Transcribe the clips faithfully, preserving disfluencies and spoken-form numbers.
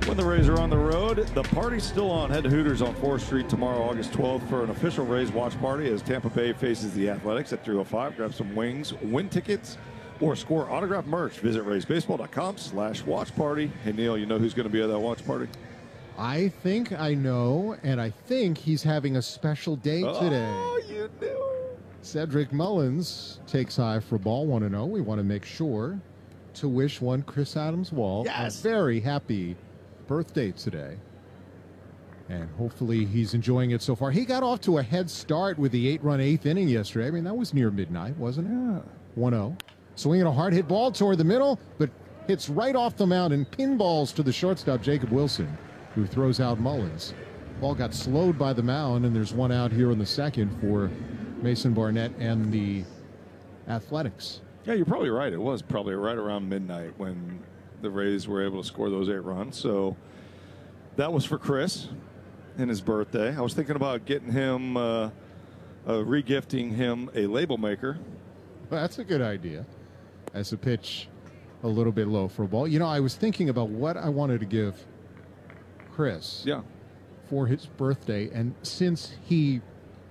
When the Rays are on the road, the party's still on. Head to Hooters on fourth Street tomorrow, August twelfth, for an official Rays watch party as Tampa Bay faces the Athletics at three oh five. Grab some wings, win tickets, or score autographed merch. Visit rays baseball dot com slash watch party. Hey, Neil, you know who's going to be at that watch party? I think I know, and I think he's having a special day today. Oh, you knew. Cedric Mullins takes high for ball one and oh. We want to make sure to wish one Chris Adams-Wall Yes. a very happy birthday today. And hopefully he's enjoying it so far. He got off to a head start with the eight-run eighth inning yesterday. I mean, that was near midnight, wasn't it? Yeah. one oh. Swinging a hard hit ball toward the middle, but hits right off the mound and pinballs to the shortstop, Jacob Wilson, who throws out Mullins. Ball got slowed by the mound, and there's one out here in the second for Mason Barnett and the Athletics. Yeah, you're probably right. It was probably right around midnight when the Rays were able to score those eight runs. So that was for Chris and his birthday. I was thinking about getting him, uh, uh, re-gifting him a label maker. Well, that's a good idea. As a pitch a little bit low for a ball. You know, I was thinking about what I wanted to give Chris Yeah. for his birthday, and since he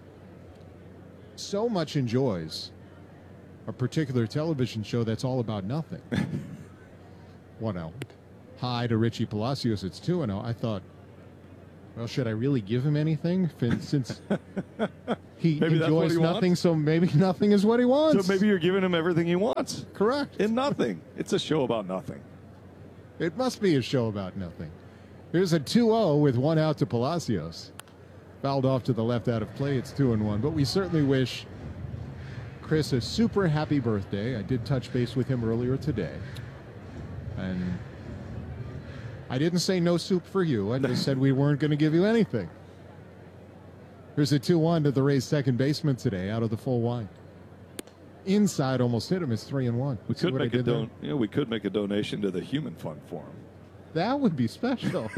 so much enjoys a particular television show that's all about nothing. one oh. Hi to Richie Palacios. It's two and oh. I thought, well, should I really give him anything? Since he Maybe that's what enjoys he nothing, wants? so maybe nothing is what he wants. So maybe you're giving him everything he wants. Correct. In nothing. It's a show about nothing. It must be a show about nothing. Here's a two oh with one out to Palacios. Fouled off to the left out of play. It's two and one. But we certainly wish Chris a super happy birthday. I did touch base with him earlier today. And I didn't say no soup for you. I just said we weren't going to give you anything. Here's a two one to the Rays' second baseman today out of the full wind. Inside, almost hit him. It's three and one. We See could what I make a did there? don- yeah, we could make a donation to the Human Fund for him. That would be special.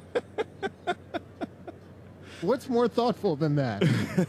What's more thoughtful than that?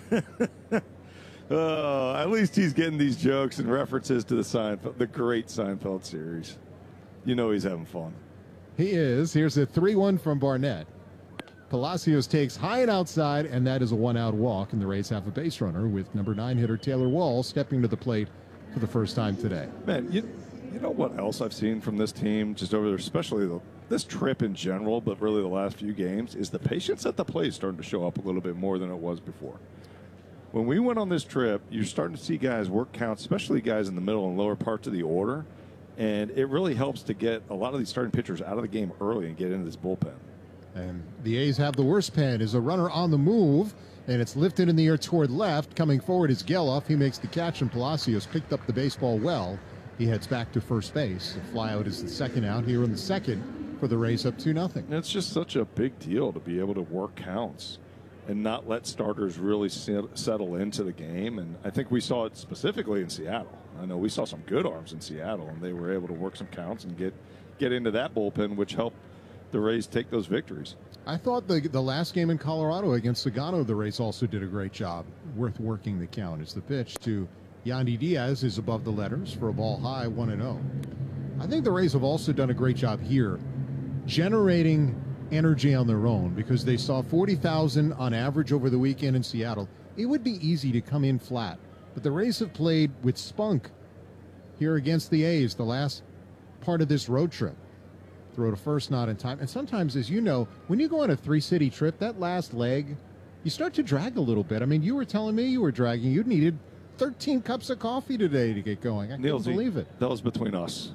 Uh, at least he's getting these jokes and references to the Seinfeld, the great Seinfeld series. You know he's having fun. He is. Here's a three one from Barnett. Palacios takes high and outside, and that is a one-out walk, and the Rays have a base runner with number nine hitter Taylor Wall stepping to the plate for the first time today. Man, you, you know what else I've seen from this team just over there, especially the, this trip in general, but really the last few games, is the patience at the plate is starting to show up a little bit more than it was before. When we went on this trip, you're starting to see guys work counts, especially guys in the middle and lower parts of the order, and it really helps to get a lot of these starting pitchers out of the game early and get into this bullpen. And the A's have the worst pen. Is a runner on the move, and it's lifted in the air toward left. Coming forward is Geloff. He makes the catch, and Palacios picked up the baseball well. He heads back to first base. The flyout is the second out here in the second for the Rays up two nothing. It's just such a big deal to be able to work counts and not let starters really set, settle into the game. And I think we saw it specifically in Seattle. I know we saw some good arms in Seattle, and they were able to work some counts and get, get into that bullpen, which helped the Rays take those victories. I thought the the last game in Colorado against Sagano, the Rays also did a great job. Worth working the count. It's the pitch to Yandy Diaz is above the letters for a ball high, one and oh. I think the Rays have also done a great job here generating energy on their own, because they saw forty thousand on average over the weekend in Seattle. It would be easy to come in flat, but the Rays have played with spunk here against the A's the last part of this road trip. Throw to first, not in time. And sometimes, as you know, when you go on a three-city trip, that last leg, you start to drag a little bit. I mean, you were telling me you were dragging. You needed thirteen cups of coffee today to get going. I Neil, can't believe it. That was between us.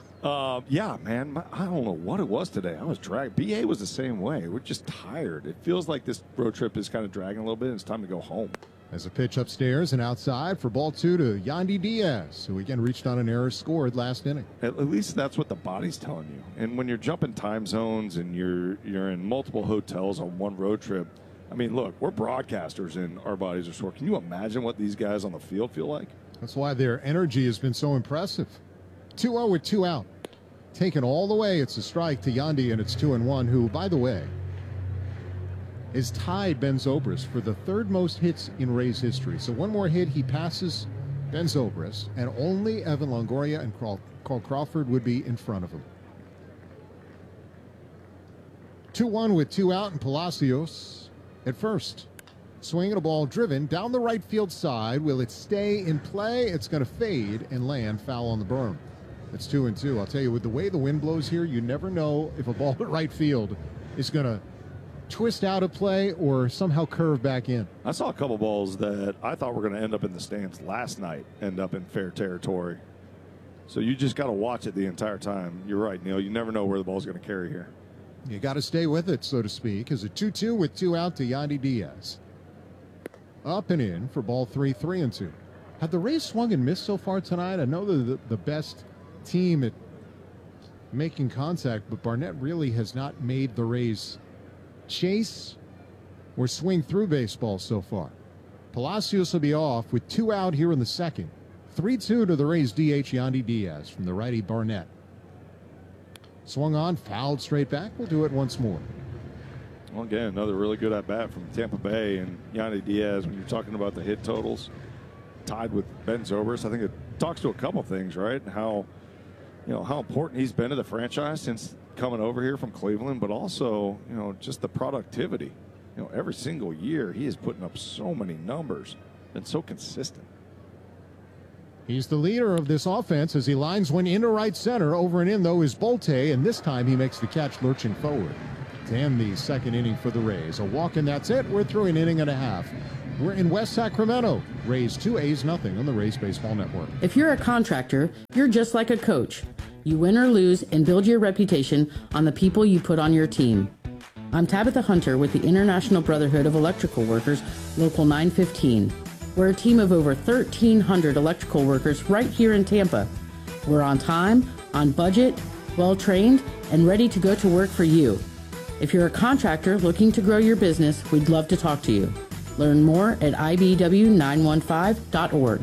uh, yeah, man, my, I don't know what it was today. I was dragged. B A was the same way. We're just tired. It feels like this road trip is kind of dragging a little bit, and it's time to go home. As a pitch upstairs and outside for ball two to Yandy Diaz, who again reached on an error, scored last inning. At, at least that's what the body's telling you. And when you're jumping time zones and you're you're in multiple hotels on one road trip, I mean, look, we're broadcasters and our bodies are sore. Can you imagine what these guys on the field feel like? That's why their energy has been so impressive. two oh with two out. Taken all the way. It's a strike to Yandy, and it's two and one, who, by the way, is tied Ben Zobrist for the third most hits in Rays history. So one more hit, he passes Ben Zobrist, and only Evan Longoria and Carl, Carl Crawford would be in front of him. two one with two out, and Palacios at first. Swinging a ball driven down the right field side. Will it stay in play? It's going to fade and land foul on the berm. It's two and two. I'll tell you, with the way the wind blows here, you never know if a ball at right field is going to twist out of play or somehow curve back in. I saw a couple balls that I thought were going to end up in the stands last night, end up in fair territory. So you just got to watch it the entire time. You're right, Neil. You never know where the ball's going to carry here. You got to stay with it, so to speak. As a two two with two out to Yandy Diaz. Up and in for ball three, three and two. Have the Rays swung and missed so far tonight? I know they're the, the best team at making contact, but Barnett really has not made the Rays chase or swing through baseball so far. Palacios will be off with two out here in the second. three two to the Rays D H Yandy Diaz from the righty Barnett. Swung on, fouled straight back. We'll do it once more. Well, again, another really good at-bat from Tampa Bay. And Yandy Diaz, when you're talking about the hit totals, tied with Ben Zobrist, I think it talks to a couple things, right? How, you know, how important he's been to the franchise since coming over here from Cleveland, but also, you know, just the productivity. You know, every single year he is putting up so many numbers and so consistent. He's the leader of this offense as he lines one into right center. Over and in, though, is Bolte, and this time he makes the catch lurching forward. To end the second inning for the Rays. A walk, and that's it. We're through an inning and a half. We're in West Sacramento. Rays two A's nothing on the Rays Baseball Network. If you're a contractor, you're just like a coach. You win or lose and build your reputation on the people you put on your team. I'm Tabitha Hunter with the International Brotherhood of Electrical Workers, Local nine fifteen. We're a team of over thirteen hundred electrical workers right here in Tampa. We're on time, on budget, well-trained, and ready to go to work for you. If you're a contractor looking to grow your business, we'd love to talk to you. Learn more at I B W nine one five dot org.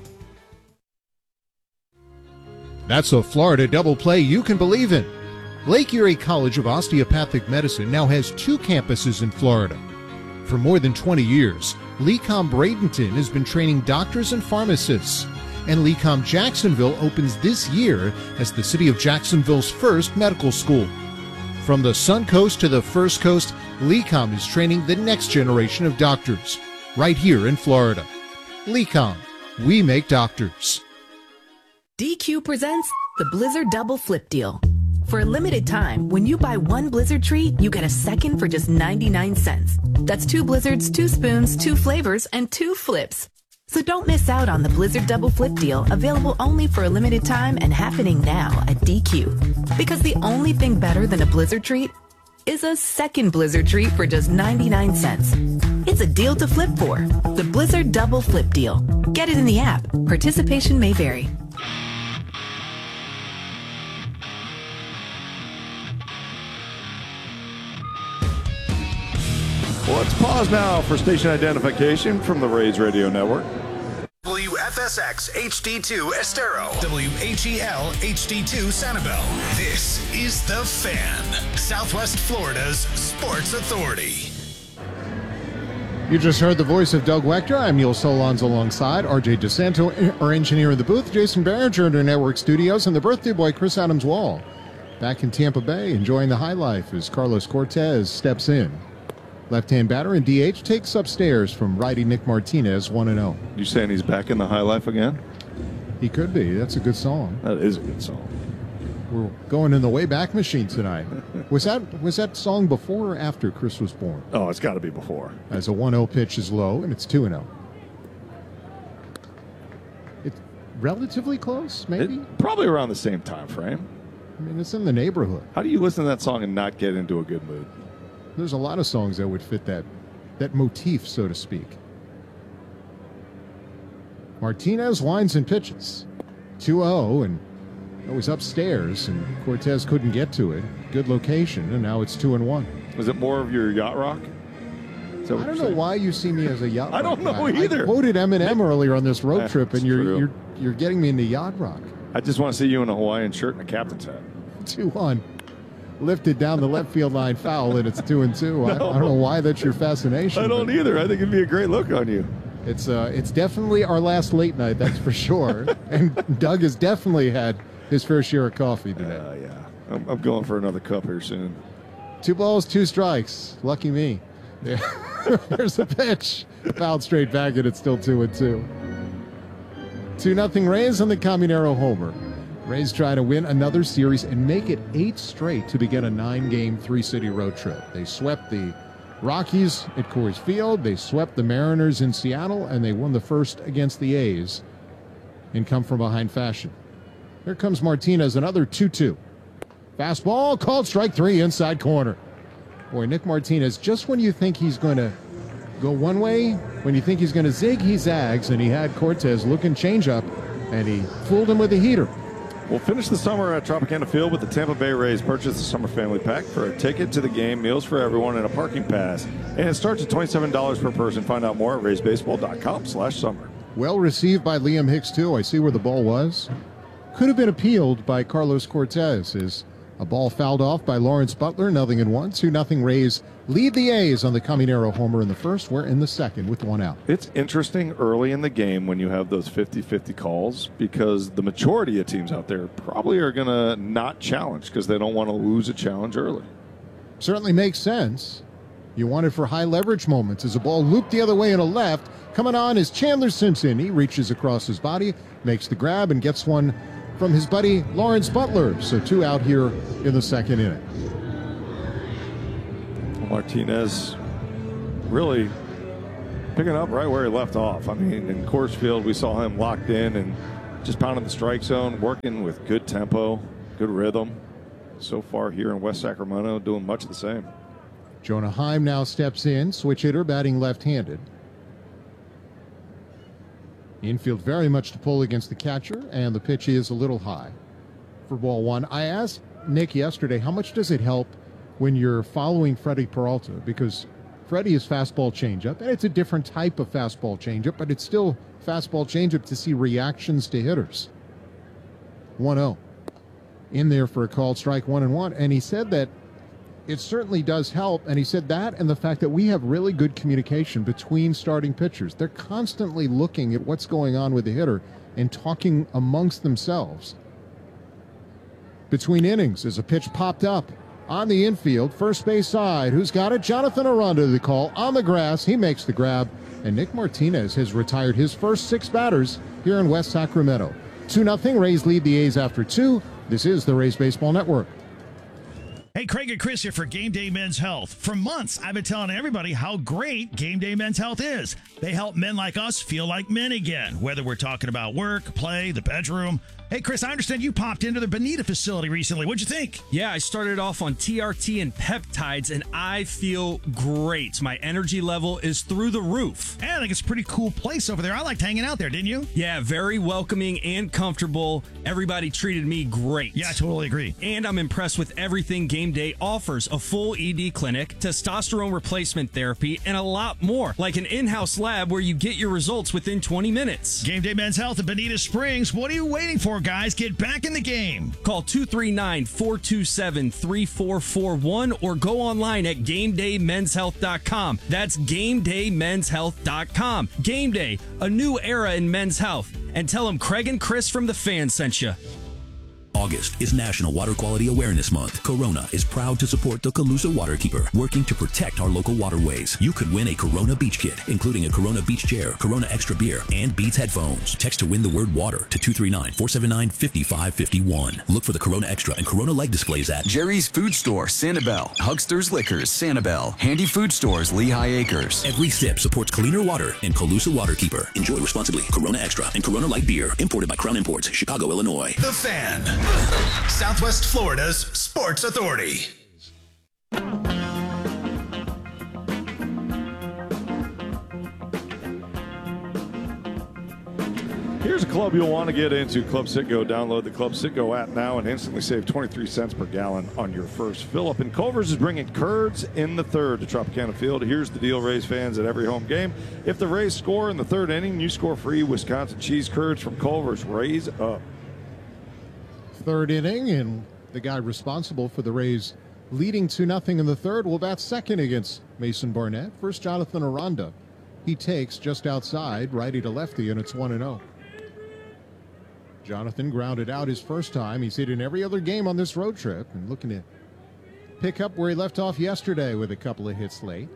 That's a Florida double play you can believe in. Lake Erie College of Osteopathic Medicine now has two campuses in Florida. For more than twenty years, LECOM Bradenton has been training doctors and pharmacists, and LECOM Jacksonville opens this year as the city of Jacksonville's first medical school. From the Sun Coast to the First Coast, LECOM is training the next generation of doctors, right here in Florida. LECOM, we make doctors. D Q presents the Blizzard Double Flip Deal. For a limited time, when you buy one Blizzard treat, you get a second for just ninety-nine cents. That's two Blizzards, two spoons, two flavors, and two flips. So don't miss out on the Blizzard Double Flip Deal, available only for a limited time and happening now at D Q. Because the only thing better than a Blizzard treat is a second Blizzard treat for just ninety-nine cents. It's a deal to flip for. The Blizzard Double Flip Deal. Get it in the app. Participation may vary. Let's pause now for station identification from the Rays Radio Network. W F S X H D two Estero. W H E L H D two Sanibel. This is The Fan, Southwest Florida's sports authority. You just heard the voice of Doug Wechter. I'm Neil Solondz alongside R J DeSanto, our engineer in the booth, Jason Barringer in our network studios, and the birthday boy, Chris Adams-Wall. Back in Tampa Bay, enjoying the high life as Carlos Cortez steps in. Left-hand batter and D H takes upstairs from righty Nick Martinez, one and oh. You saying he's back in the high life again? He could be. That's a good song. That is a good song. We're going in the Wayback Machine tonight. Was that was that song before or after Chris was born? Oh, it's got to be before. As a one oh pitch is low, and it's two and oh. It's relatively close, maybe? It, probably around the same time frame. I mean, it's in the neighborhood. How do you listen to that song and not get into a good mood? There's a lot of songs that would fit that that motif, so to speak. Martinez winds and pitches. two oh, and it was upstairs, and Cortez couldn't get to it. Good location, and now it's two and one. Was it more of your yacht rock? I don't know saying? why you see me as a yacht rock. I don't know guy. either. I quoted Eminem earlier on this road That's trip, and you're, true. you're you're getting me into yacht rock. I just want to see you in a Hawaiian shirt and a captain's hat. two one. Lifted down the left field line foul, and it's two and two. No. I, I don't know why that's your fascination. I don't either. I think it'd be a great look on you. It's uh, it's definitely our last late night, that's for sure. And Doug has definitely had his fair share of coffee today. Uh, yeah, I'm, I'm going for another cup here soon. Two balls, two strikes. Lucky me. There. There's a pitch. Fouled straight back, and it's still two and two. two nothing Rays on the Caminero homer. Rays try to win another series and make it eight straight to begin a nine-game, three-city road trip. They swept the Rockies at Coors Field. They swept the Mariners in Seattle, and they won the first against the A's in come-from-behind fashion. Here comes Martinez, another two two. Fastball, called strike three, inside corner. Boy, Nick Martinez, just when you think he's going to go one way, when you think he's going to zig, he zags, and he had Cortez looking changeup, and he fooled him with a heater. We'll finish the summer at Tropicana Field with the Tampa Bay Rays. Purchase the Summer Family Pack for a ticket to the game, meals for everyone, and a parking pass. And it starts at twenty-seven dollars per person. Find out more at rays baseball dot com slash summer. Well received by Liam Hicks, too. I see where the ball was. Could have been appealed by Carlos Cortez. As a ball fouled off by Lawrence Butler, nothing in one. two nothing Rays lead the A's on the Caminero homer in the first. We're in the second with one out. It's interesting early in the game when you have those fifty-fifty calls, because the majority of teams out there probably are going to not challenge because they don't want to lose a challenge early. Certainly makes sense. You want it for high leverage moments. As a ball looped the other way in a left, coming on is Chandler Simpson. He reaches across his body, makes the grab, and gets one from his buddy Lawrence Butler. So two out here in the second inning. Martinez really picking up right where he left off. I mean, in Coors Field, we saw him locked in and just pounding the strike zone, working with good tempo, good rhythm. So far here in West Sacramento, doing much of the same. Jonah Heim now steps in, switch hitter, batting left-handed. Infield very much to pull against the catcher, and the pitch is a little high for ball one. I asked Nick yesterday, how much does it help when you're following Freddie Peralta? Because Freddie is fastball changeup, and it's a different type of fastball changeup, but it's still fastball changeup to see reactions to hitters. one oh. In there for a called strike, one and one. And he said that it certainly does help, and he said that and the fact that we have really good communication between starting pitchers. They're constantly looking at what's going on with the hitter and talking amongst themselves. Between innings, as a pitch popped up on the infield, first base side. Who's got it? Jonathan Aranda, the call on the grass. He makes the grab, and Nick Martinez has retired his first six batters here in West Sacramento. two nothing, Rays lead the A's after two. This is the Rays Baseball Network. Hey, Craig and Chris here for Game Day Men's Health. For months, I've been telling everybody how great Game Day Men's Health is. They help men like us feel like men again, whether we're talking about work, play, the bedroom. Hey, Chris, I understand you popped into the Bonita facility recently. What'd you think? Yeah, I started off on T R T and peptides, and I feel great. My energy level is through the roof. And I think it's a pretty cool place over there. I liked hanging out there, didn't you? Yeah, very welcoming and comfortable. Everybody treated me great. Yeah, I totally agree. And I'm impressed with everything Game Day offers. A full E D clinic, testosterone replacement therapy, and a lot more. Like an in-house lab where you get your results within twenty minutes. Game Day Men's Health at Bonita Springs. What are you waiting for, guys? Get back in the game. Call two three nine, four two seven, three four four one or go online at game day men's health dot com. That's game day men's health dot com. Game Day, a new era in men's health. And tell them Craig and Chris from The Fan sent you. August is National Water Quality Awareness Month. Corona is proud to support the Calusa Waterkeeper, working to protect our local waterways. You could win a Corona Beach Kit, including a Corona Beach Chair, Corona Extra Beer, and Beats headphones. Text to win the word water to two three nine, four seven nine, five five five one. Look for the Corona Extra and Corona Light displays at Jerry's Food Store, Sanibel, Huckster's Liquors, Sanibel, Handy Food Stores, Lehigh Acres. Every sip supports cleaner water and Calusa Waterkeeper. Enjoy responsibly. Corona Extra and Corona Light Beer, imported by Crown Imports, Chicago, Illinois. The Fan, Southwest Florida's Sports Authority. Here's a club you'll want to get into, Club Citgo. Download the Club Citgo app now and instantly save twenty-three cents per gallon on your first fill-up. And Culver's is bringing Curds in the third to Tropicana Field. Here's the deal, Rays fans, at every home game. If the Rays score in the third inning, you score free Wisconsin cheese curds from Culver's. Rays up. Third inning, and the guy responsible for the Rays leading two nothing in the third will bat second against Mason Barnett. First, Jonathan Aranda. He takes just outside, righty to lefty, and it's one and oh. Jonathan grounded out his first time. He's hit in every other game on this road trip, and looking to pick up where he left off yesterday with a couple of hits late.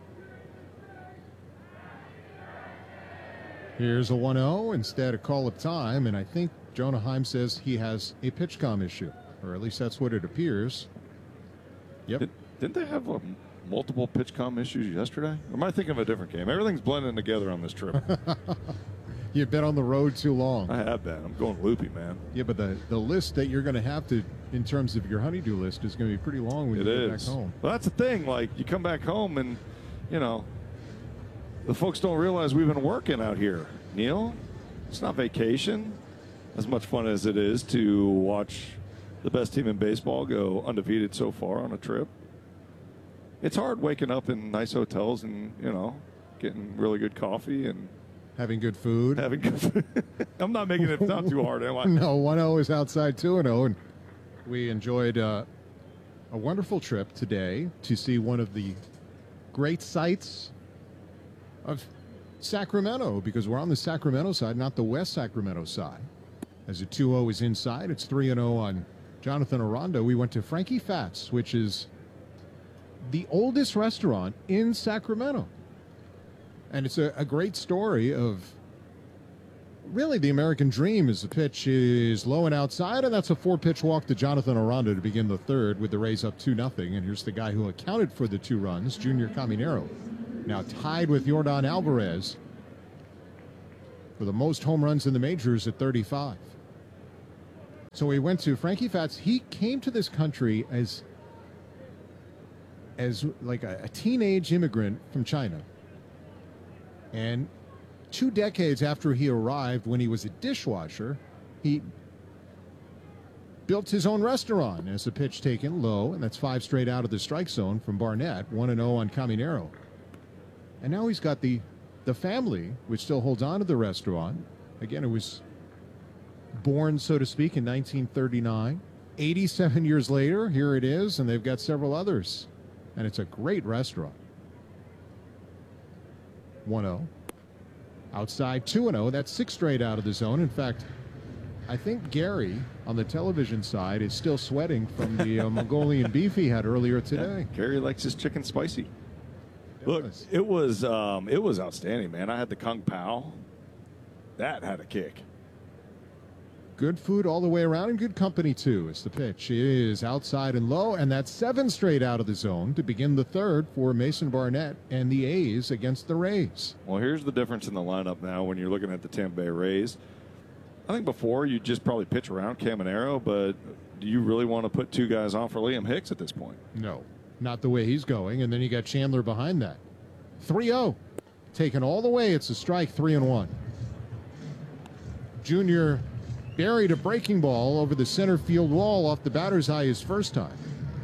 Here's a one oh instead of call of time, and I think Jonah Heim says he has a pitch com issue, or at least that's what it appears. Yep. Did, didn't they have um, multiple pitch com issues yesterday? Or am I thinking of a different game? Everything's blending together on this trip. You've been on the road too long. I have been. I'm going loopy, man. Yeah, but the, the list that you're going to have to, in terms of your honeydew list, is going to be pretty long when It you get is. back home. Well, that's the thing. Like, you come back home and, you know, the folks don't realize we've been working out here. Neil, it's not vacation. As much fun as it is to watch the best team in baseball go undefeated so far on a trip, it's hard waking up in nice hotels and, you know, getting really good coffee and having good food. Having good food. I'm not making it sound too hard, am I? No, one oh is outside two and oh, and we enjoyed uh, a wonderful trip today to see one of the great sights of Sacramento, because we're on the Sacramento side, not the West Sacramento side. As a two oh is inside, it's three and oh on Jonathan Aranda. We went to Frankie Fats, which is the oldest restaurant in Sacramento. And it's a, a great story of really the American dream. As the pitch is low and outside, and that's a four-pitch walk to Jonathan Aranda to begin the third with the Rays up two nothing. And here's the guy who accounted for the two runs, Junior Caminero, now tied with Yordan Alvarez for the most home runs in the majors at thirty-five. So we went to Frankie Fats. He came to this country as as like a, a teenage immigrant from China. And two decades after he arrived, when he was a dishwasher, he built his own restaurant as a pitch taken low, and that's five straight out of the strike zone from Barnett, one and oh on Caminero. And now he's got the, the family, which still holds on to the restaurant. Again, it was born, so to speak, in nineteen thirty-nine. eighty-seven years later, here it is, and they've got several others. And it's a great restaurant. one oh. Outside two and oh. That's six straight out of the zone. In fact, I think Gary on the television side is still sweating from the uh, Mongolian beef he had earlier today. Yeah, Gary likes his chicken spicy. Look, it was um, it was outstanding, man. I had the Kung Pao. That had a kick. Good food all the way around, and good company, too, as the pitch is outside and low, and that's seven straight out of the zone to begin the third for Mason Barnett and the A's against the Rays. Well, here's the difference in the lineup now when you're looking at the Tampa Bay Rays. I think before you just probably pitch around Caminero, but do you really want to put two guys on for Liam Hicks at this point? No, not the way he's going, and then you got Chandler behind that. three oh, taken all the way. It's a strike, three and one. Junior buried a breaking ball over the center field wall off the batter's eye his first time.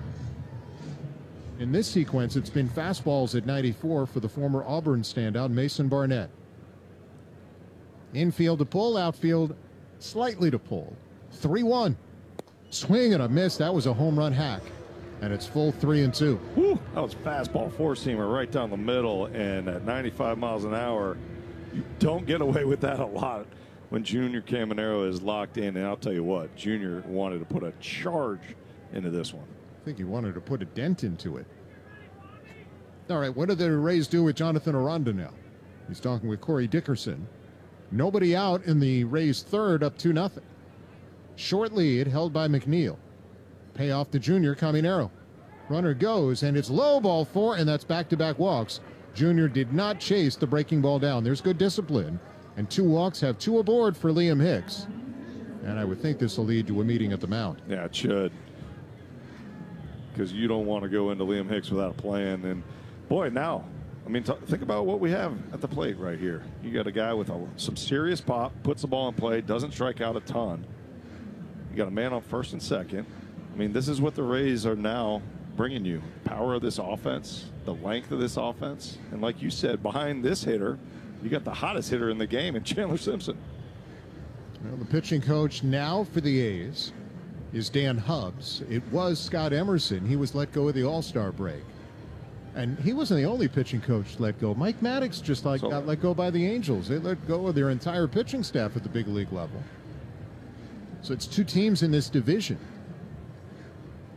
In this sequence, it's been fastballs at ninety-four for the former Auburn standout, Mason Barnett. Infield to pull, outfield slightly to pull. three one. Swing and a miss. That was a home run hack. And it's full three and two. Whew, that was fastball four-seamer right down the middle, and at ninety-five miles an hour, you don't get away with that a lot when Junior Caminero is locked in. And I'll tell you what, Junior wanted to put a charge into this one. I think he wanted to put a dent into it. All right, what do the Rays do with Jonathan Aranda now? He's talking with Corey Dickerson. Nobody out in the Rays' third, up two nothing. Short lead held by McNeil. Payoff to Junior Caminero. Runner goes, and it's low, ball four, and that's back-to-back walks. Junior did not chase the breaking ball down. There's good discipline. And two walks have two aboard for Liam Hicks. And I would think this will lead to a meeting at the mound. Yeah, it should. Because you don't want to go into Liam Hicks without a plan. And, boy, now, I mean, t- think about what we have at the plate right here. You got a guy with a, some serious pop, puts the ball in play, doesn't strike out a ton. You got a man on first and second. I mean, this is what the Rays are now bringing you. Power of this offense, the length of this offense. And like you said, behind this hitter, you got the hottest hitter in the game in Chandler Simpson. Well, the pitching coach now for the A's is Dan Hubbs. It was Scott Emerson. He was let go of the All-Star break. And he wasn't the only pitching coach let go. Mike Maddox just like So- got let go by the Angels. They let go of their entire pitching staff at the big league level. So it's two teams in this division.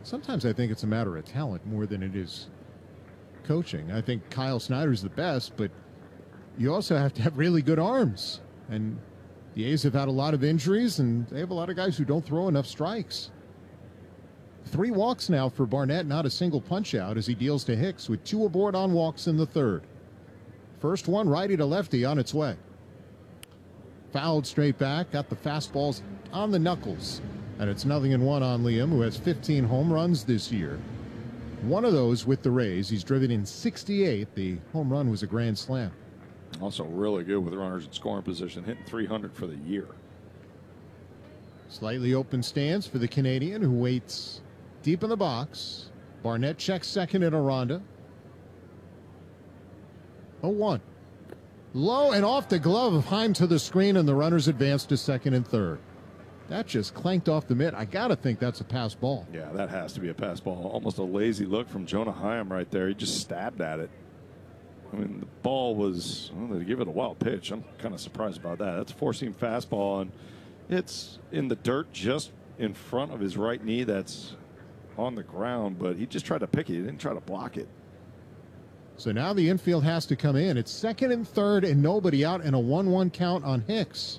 Sometimes I think it's a matter of talent more than it is coaching. I think Kyle Snyder's the best, but you also have to have really good arms. And the A's have had a lot of injuries, and they have a lot of guys who don't throw enough strikes. Three walks now for Barnett, not a single punch out as he deals to Hicks with two aboard on walks in the third. First one, righty to lefty on its way. Fouled straight back, got the fastballs on the knuckles. And it's nothing and one on Liam, who has fifteen home runs this year. One of those with the Rays. He's driven in sixty-eight. The home run was a grand slam. Also really good with runners in scoring position, hitting three hundred for the year. Slightly open stance for the Canadian, who waits deep in the box. Barnett checks second in Aranda. oh one. Low and off the glove of Heim to the screen, and the runners advance to second and third. That just clanked off the mitt. I got to think that's a pass ball. Yeah, that has to be a pass ball. Almost a lazy look from Jonah Heim right there. He just stabbed at it. I mean, the ball was, well, they give it a wild pitch. I'm kind of surprised about that. That's a four-seam fastball, and it's in the dirt just in front of his right knee. That's on the ground, but he just tried to pick it. He didn't try to block it. So now the infield has to come in. It's second and third and nobody out, and a one one count on Hicks.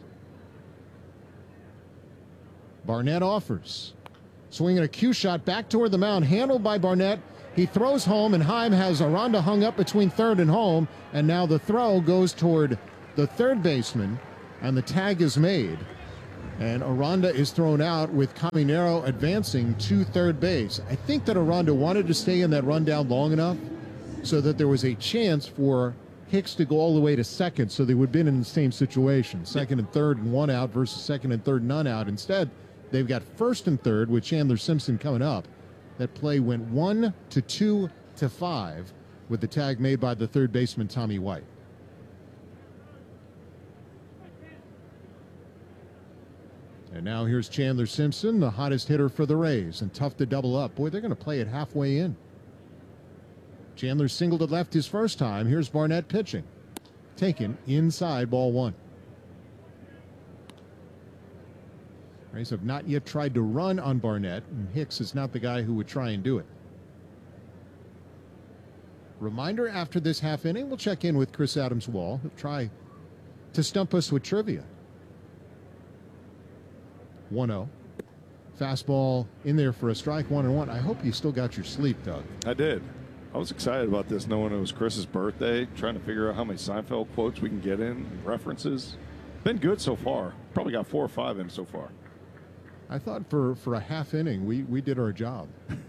Barnett offers. Swinging a cue shot back toward the mound, handled by Barnett. He throws home, and Heim has Aranda hung up between third and home, and now the throw goes toward the third baseman, and the tag is made. And Aranda is thrown out with Caminero advancing to third base. I think that Aranda wanted to stay in that rundown long enough so that there was a chance for Hicks to go all the way to second, so they would have been in the same situation. Second and third and one out versus second and third none out. Instead, they've got first and third with Chandler Simpson coming up. That play went one to two to five with the tag made by the third baseman, Tommy White. And now here's Chandler Simpson, the hottest hitter for the Rays, and tough to double up. Boy, they're going to play it halfway in. Chandler singled to left his first time. Here's Barnett pitching. Taken inside, ball one. Rays have not yet tried to run on Barnett, and Hicks is not the guy who would try and do it. Reminder, after this half inning, we'll check in with Chris Adams-Wall. He'll try to stump us with trivia. one oh. Fastball in there for a strike, one and one. I hope you still got your sleep, Doug. I did. I was excited about this, knowing it was Chris's birthday, trying to figure out how many Seinfeld quotes we can get in, references. Been good so far. Probably got four or five in so far. I thought for, for a half inning, we, we did our job.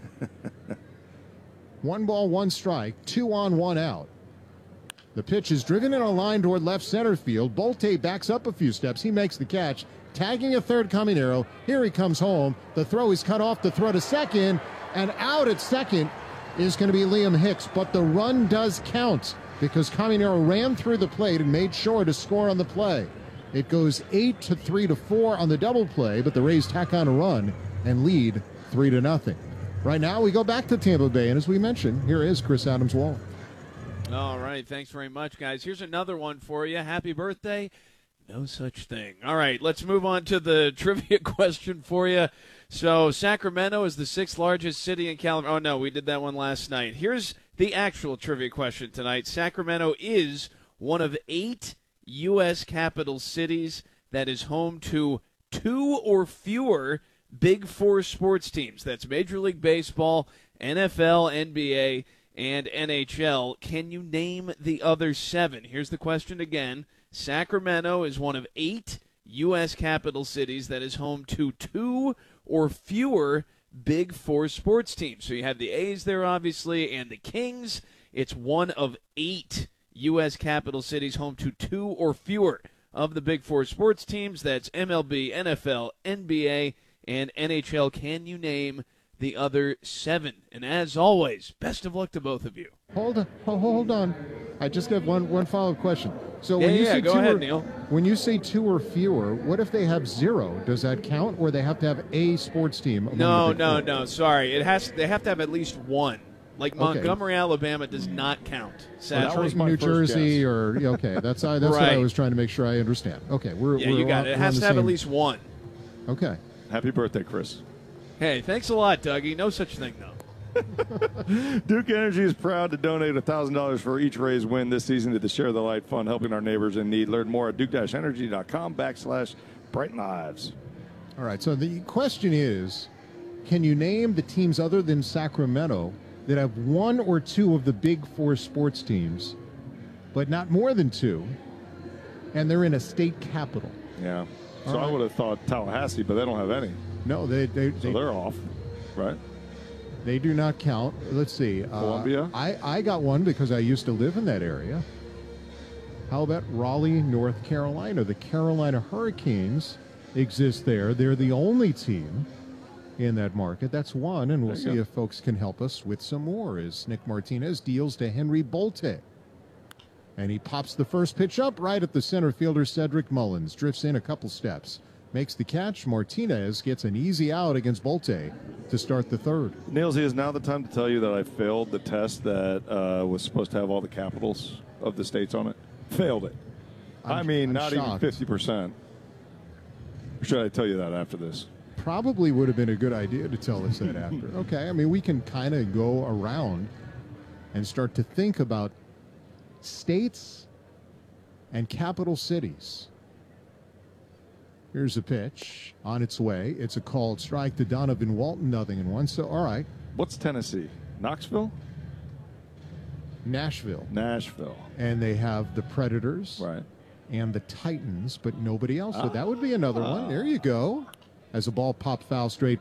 One ball, one strike, two on, one out. The pitch is driven in a line toward left center field. Bolte backs up a few steps. He makes the catch, tagging a third Caminero. Here he comes home. The throw is cut off. The throw to second, and out at second is going to be Liam Hicks. But the run does count because Caminero ran through the plate and made sure to score on the play. It goes eight to three to four on the double play, but the Rays tack on a run and lead three to nothing. Right now, we go back to Tampa Bay, and as we mentioned, here is Chris Adams-Wall. All right, thanks very much, guys. Here's another one for you. Happy birthday. No such thing. All right, let's move on to the trivia question for you. So Sacramento is the sixth largest city in California. Oh, no, we did that one last night. Here's the actual trivia question tonight. Sacramento is one of eight U S capital cities that is home to two or fewer Big Four sports teams. That's Major League Baseball, N F L, N B A, and N H L. Can you name the other seven? Here's the question again. Sacramento is one of eight U S capital cities that is home to two or fewer Big Four sports teams. So you have the A's there, obviously, and the Kings. It's one of eight U S capital cities home to two or fewer of the Big Four sports teams. That's M L B, N F L, N B A, and N H L. Can you name the other seven? And as always, best of luck to both of you. Hold on, hold on. I just have one one follow-up question. So yeah, when you yeah, say go two ahead, or, Neil. When you say two or fewer, what if they have zero? Does that count, or they have to have a sports team? No, no, no. Sorry, it has. They have to have at least one. Like Montgomery, okay. Alabama does not count. Well, that was New Jersey, guess. or okay, that's I, that's right. what I was trying to make sure I understand. Okay, we're yeah, we're you got on, it. It has to have same... at least one. Okay. Happy birthday, Chris. Hey, thanks a lot, Dougie. No such thing, though. Duke Energy is proud to donate one thousand dollars for each Rays win this season to the Share the Light Fund, helping our neighbors in need. Learn more at duke-energy.com backslash Brighten Lives. All right, so the question is, can you name the teams other than Sacramento that have one or two of the big four sports teams, but not more than two, and they're in a state capital? Yeah. So All right. I would have thought Tallahassee, but they don't have any. No, they, they, So they they're off, right? They do not count. Let's see. Uh, Columbia? I, I got one because I used to live in that area. How about Raleigh, North Carolina? The Carolina Hurricanes exist there. They're the only team in that market. That's one, and we'll There you see go. if folks can help us with some more as Nick Martinez deals to Henry Bolte. And he pops the first pitch up right at the center fielder, Cedric Mullins. Drifts in a couple steps. Makes the catch. Martinez gets an easy out against Bolte to start the third. Niels, is now the time to tell you that I failed the test that uh, was supposed to have all the capitals of the states on it. Failed it. I'm- I mean, I'm not even shocked. fifty percent. Or should I tell you that after this? Probably would have been a good idea to tell us that after. Okay, I mean, we can kind of go around and start to think about states and capital cities. Here's a pitch on its way. It's a called strike to Donovan Walton, nothing in one. So, all right, What's Tennessee? Knoxville? Nashville. Nashville. And they have the Predators Right. and the Titans, but nobody else. So that would be another one. There you go. As a ball popped foul straight